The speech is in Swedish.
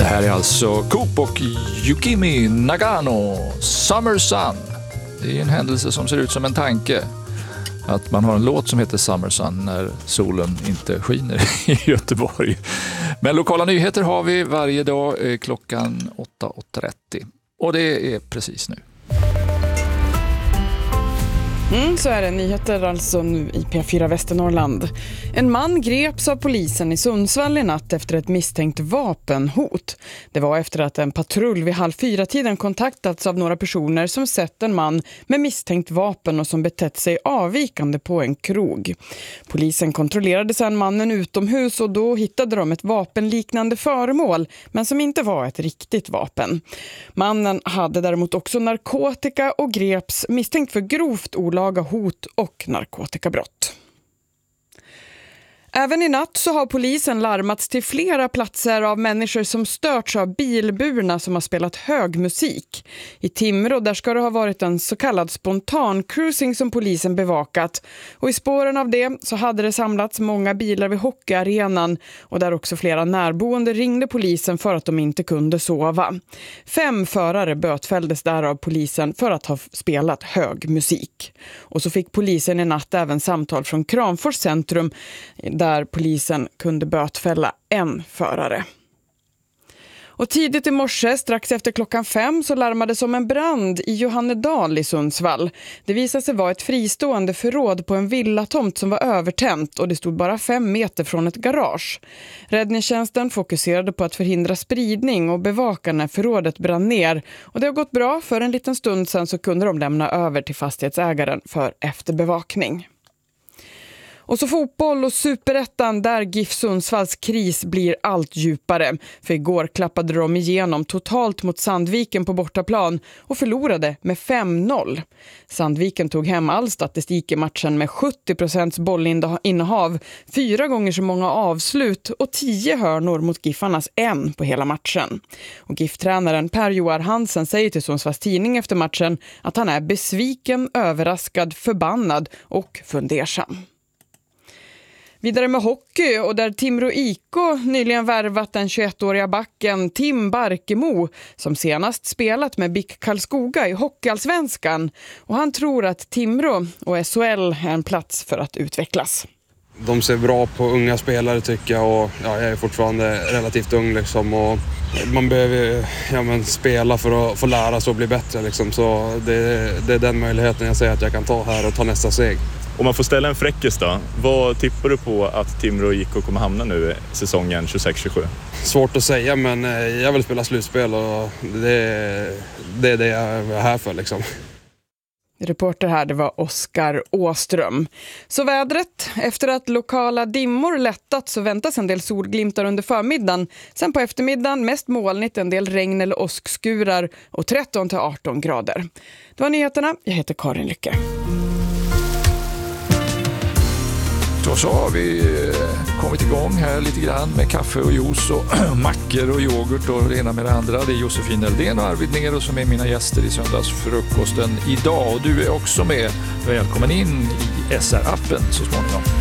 här är alltså Coop och Yukimi Nagano, Summer Sun. Det är en händelse som ser ut som en tanke. Att man har en låt som heter Summer Sun när solen inte skiner i Göteborg. Men lokala nyheter har vi varje dag klockan 8:30. Och det är precis nu. Så är det nyheter alltså nu i P4 Västernorrland. En man greps av polisen i Sundsvall i natt efter ett misstänkt vapenhot. Det var efter att en patrull vid 3:30 kontaktats av några personer som sett en man med misstänkt vapen och som betett sig avvikande på en krog. Polisen kontrollerade sedan mannen utomhus och då hittade de ett vapenliknande föremål men som inte var ett riktigt vapen. Mannen hade däremot också narkotika och greps misstänkt för grovt olaga hot och narkotikabrott. Även i natt så har polisen larmats till flera platser av människor som störts av bilburna som har spelat hög musik. I Timrå där ska det ha varit en så kallad spontan cruising som polisen bevakat. Och i spåren av det så hade det samlats många bilar vid hockeyarenan och där också flera närboende ringde polisen för att de inte kunde sova. 5 förare bötfälldes där av polisen för att ha spelat hög musik. Och så fick polisen i natt även samtal från Kramfors centrum där polisen kunde bötfälla en förare. Och tidigt i morse, strax efter klockan 5, så larmades om en brand i Johannedal i Sundsvall. Det visade sig vara ett fristående förråd på en villatomt som var övertänt och det stod bara 5 meter från ett garage. Räddningstjänsten fokuserade på att förhindra spridning och bevaka när förrådet brann ner. Och det har gått bra, för en liten stund sedan så kunde de lämna över till fastighetsägaren för efterbevakning. Och så fotboll och superettan där GIF Sundsvalls kris blir allt djupare. För igår klappade de igenom totalt mot Sandviken på bortaplan och förlorade med 5-0. Sandviken tog hem all statistik i matchen med 70% bollinnehav, 4 gånger så många avslut och 10 hörnor mot Giffarnas 1 på hela matchen. Och GIF-tränaren Per-Joar Hansen säger till Sundsvalls tidning efter matchen att han är besviken, överraskad, förbannad och fundersam. Vidare med hockey och där Timrå IK nyligen värvat den 21-åriga backen Tim Barkemo som senast spelat med BIK Karlskoga i hockeyallsvenskan. Och han tror att Timrå och SHL är en plats för att utvecklas. De ser bra på unga spelare tycker jag och jag är fortfarande relativt ung liksom och man behöver spela för att få lära sig och bli bättre liksom. Så det är den möjligheten jag säger att jag kan ta här och ta nästa steg. Om man får ställa en fräckis då, vad tippar du på att Timrå IK kommer hamna nu säsongen 26-27? Svårt att säga, men jag vill spela slutspel och det är det jag är här för liksom. Reporter här, det var Oskar Åström. Så vädret, efter att lokala dimmor lättat så väntas en del solglimtar under förmiddagen. Sen på eftermiddagen mest molnigt, en del regn eller åskskurar och 13-18 grader. Det var nyheterna, jag heter Karin Lycke. Då så har vi kommit igång här lite grann med kaffe och juice och mackor och yoghurt och det ena med det andra. Det är Josefin Eldén och Arvid Nero som är mina gäster i söndagsfrukosten idag. Och du är också med. Välkommen in i SR-appen så småningom.